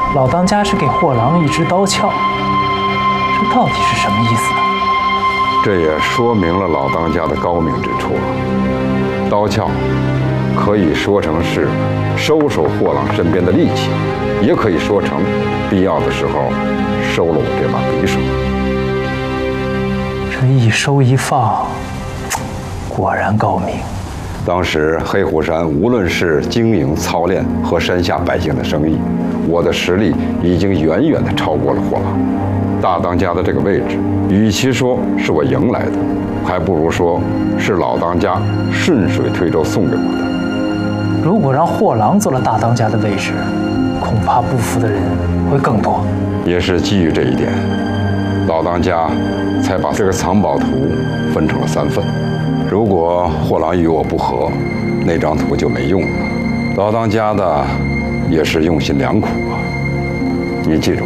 老当家只给货郎一支刀鞘，这到底是什么意思呢？ 这也说明了老当家的高明之处了。刀鞘可以说成是收守货郎身边的利器，也可以说成必要的时候收了我这把匕首。 这一收一放，果然高明。 当时黑虎山无论是经营操练和山下百姓的生意，我的实力已经远远地超过了货郎。大当家的这个位置，与其说是我赢来的，还不如说是老当家顺水推舟送给我的。 如果让货郎做了大当家的位置，恐怕不服的人会更多。 也是基于这一点，老当家才把这个藏宝图分成了3份。如果货郎与我不和，那张图就没用了。老当家的也是用心良苦啊，你记住。